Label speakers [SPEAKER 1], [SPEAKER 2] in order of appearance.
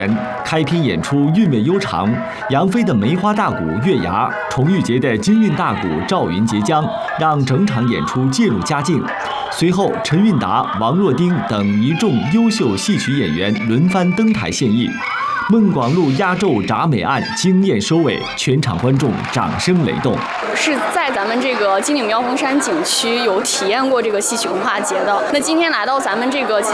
[SPEAKER 1] 开篇演出韵味悠长，杨飞的梅花大鼓《月牙》，崇玉节的京韵大鼓《赵云结江》，让整场演出渐入佳境。随后，陈韵达、王若丁等一众优秀戏曲演员轮番登台献艺。孟广禄压轴铡美案惊艳收尾，全场观众掌声雷动。
[SPEAKER 2] 是在咱们这个金岭妙峰山景区有体验过这个戏曲文化节的。那今天来到咱们这个